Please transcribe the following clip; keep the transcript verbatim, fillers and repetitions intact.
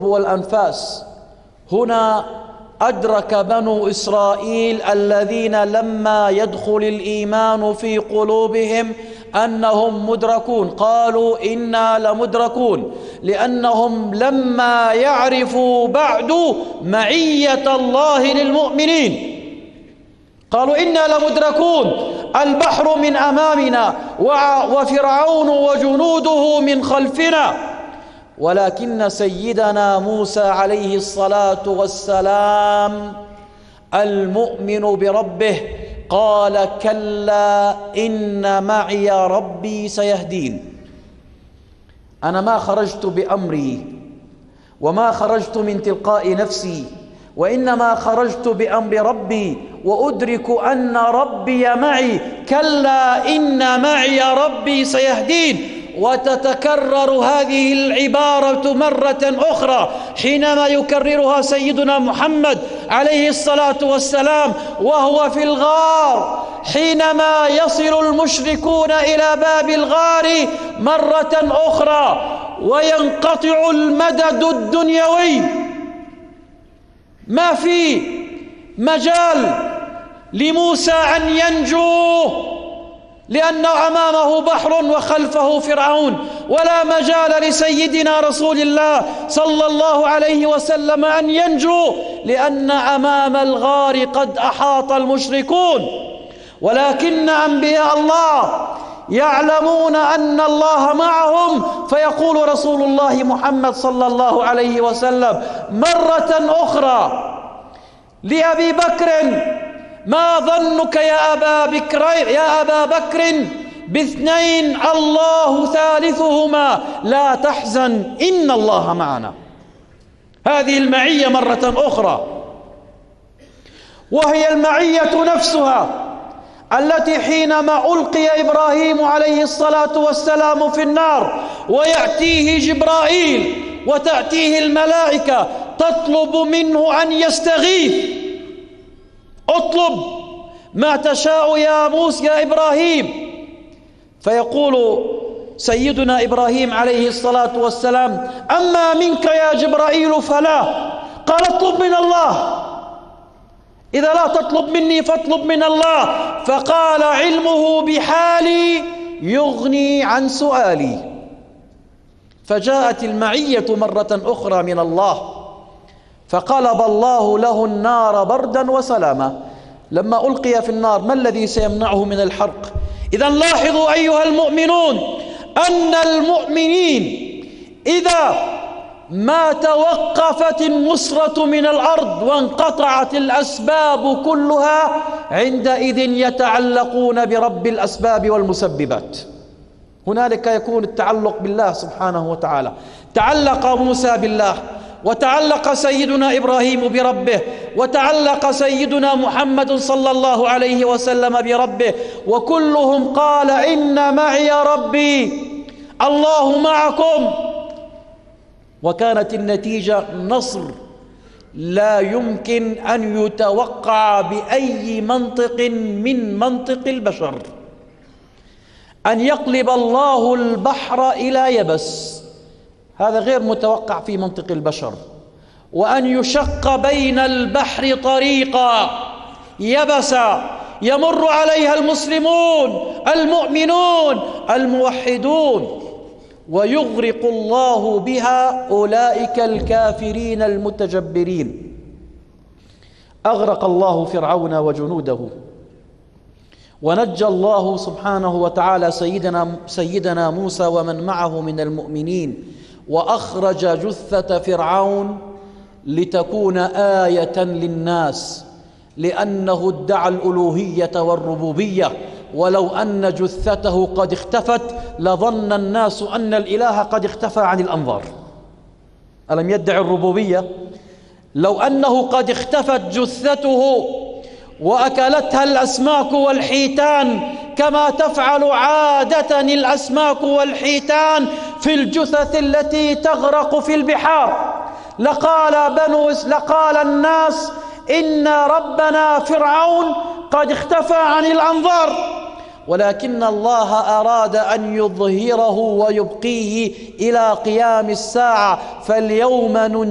والأنفاس. هنا أدرك بنو إسرائيل الذين لما يدخل الإيمان في قلوبهم أنهم مدركون، قالوا إنا لمدركون، لأنهم لما يعرفوا بعد معية الله للمؤمنين قالوا إنا لمدركون، البحر من أمامنا وفرعون وجنوده من خلفنا. ولكن سيدنا موسى عليه الصلاة والسلام المؤمن بربه قال كلا إن معي ربي سيهدين. أنا ما خرجت بأمري وما خرجت من تلقاء نفسي، وإنما خرجت بأمر ربي وأدرك أن ربي معي. كلا إن معي ربي سيهدين. وتتكرر هذه العبارة مرة أخرى حينما يكررها سيدنا محمد عليه الصلاة والسلام وهو في الغار، حينما يصل المشركون إلى باب الغار مرة أخرى وينقطع المدد الدنيوي، ما في مجال لموسى أن ينجو لأن أمامه بحر وخلفه فرعون، ولا مجال لسيدنا رسول الله صلى الله عليه وسلم أن ينجو لأن أمام الغار قد أحاط المشركون. ولكن أنبياء الله يعلمون أن الله معهم، فيقول رسول الله محمد صلى الله عليه وسلم مرة أخرى لأبي بكر: ما ظنك يا أبا بكر يا أبا بكر باثنين الله ثالثهما لا تحزن إن الله معنا. هذه المعية مرة أخرى، وهي المعية نفسها التي حينما ألقي إبراهيم عليه الصلاة والسلام في النار ويأتيه جبرائيل وتأتيه الملائكة تطلب منه أن يستغيث: اطلب ما تشاء يا موسى يا إبراهيم. فيقول سيدنا إبراهيم عليه الصلاة والسلام: أما منك يا جبرائيل فلا. قال: اطلب من الله، إذا لا تطلب مني فاطلب من الله. فقال: علمه بحالي يغني عن سؤالي. فجاءت المعية مرة أخرى من الله، فقلب الله له النار بردا وسلاما. لما ألقي في النار ما الذي سيمنعه من الحرق؟ إذا لاحظوا أيها المؤمنون أن المؤمنين إذا ما توقفت النصرة من الأرض وانقطعت الأسباب كلها عندئذ يتعلقون برب الأسباب والمسببات. هنالك يكون التعلق بالله سبحانه وتعالى. تعلق موسى بالله، وتعلق سيدنا إبراهيم بربه، وتعلق سيدنا محمد صلى الله عليه وسلم بربه، وكلهم قال إن معي ربي الله معكم. وكانت النتيجة نصر لا يمكن أن يتوقع بأي منطق من منطق البشر. أن يقلب الله البحر إلى يبس هذا غير متوقع في منطق البشر، وأن يشق بين البحر طريقا يبسا يمر عليها المسلمون المؤمنون الموحدون ويغرق الله بها أولئك الكافرين المتجبرين. أغرق الله فرعون وجنوده، ونجى الله سبحانه وتعالى سيدنا, سيدنا موسى ومن معه من المؤمنين، وأخرج جثة فرعون لتكون آية للناس، لأنه ادعى الألوهية والربوبية، ولو أن جثته قد اختفت لظن الناس أن الإله قد اختفى عن الأنظار. ألم يدعي الربوبية؟ لو أنه قد اختفت جثته وأكلتها الأسماك والحيتان كما تفعل عادة الأسماك والحيتان في الجثث التي تغرق في البحار، لقال بنو لقال الناس إن ربنا فرعون قد اختفى عن الأنظار. ولكن الله أراد أن يظهره ويبقيه إلى قيام الساعة. فاليوم ننجيه